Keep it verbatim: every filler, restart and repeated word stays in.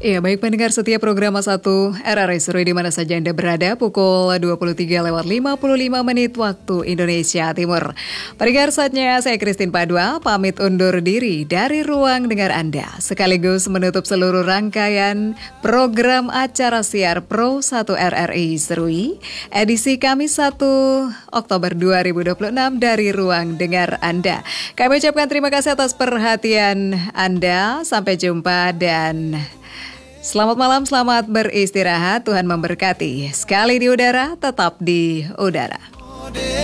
Iya, baik pendengar setia program satu R R I Seru di mana saja Anda berada, pukul dua puluh tiga lewat lima puluh lima menit waktu Indonesia Timur. Pendengar, saatnya saya Christine Padua pamit undur diri dari ruang dengar Anda, sekaligus menutup seluruh rangkaian program acara siar Pro satu R R I Serui edisi Kamis satu Oktober dua ribu dua puluh enam dari ruang dengar Anda. Kami ucapkan terima kasih atas perhatian Anda. Sampai jumpa dan selamat malam, selamat beristirahat. Tuhan memberkati. Sekali di udara, tetap di udara.